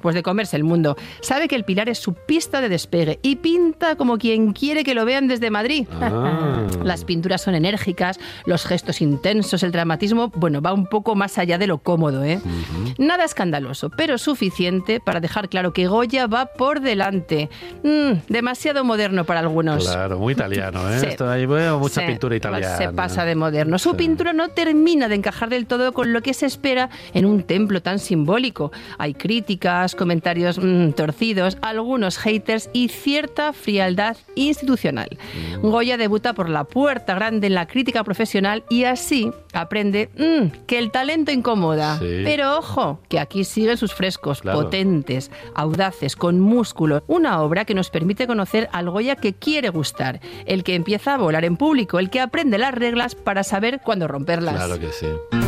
después de comerse el mundo. Sabe que el Pilar es su pista de despegue y pinta como quien quiere que lo vean desde Madrid. Las pinturas son enérgicas, los gestos intensos, el dramatismo, bueno, va un poco más allá de lo cómodo, ¿eh? Nada escandaloso, pero suficiente para dejar claro que Goya va por delante. Demasiado moderno para algunos. Claro, muy italiano, ¿eh? Sí. Esto ahí veo mucha pintura italiana. Se pasa de moderno. Su pintura no termina de encajar del todo con lo que se espera en un templo tan simbólico. Hay críticas, comentarios torcidos, algunos haters y cierta frialdad institucional. Goya debuta por la puerta grande en la crítica profesional y así aprende que el talento incomoda. Sí. Pero ojo, que aquí siguen sus frescos, potentes, audaces, con músculo. Una obra que nos permite conocer al Goya que quiere gustar, el que empieza a volar en público, el que aprende las reglas para saber cuándo romperlas. Claro que sí.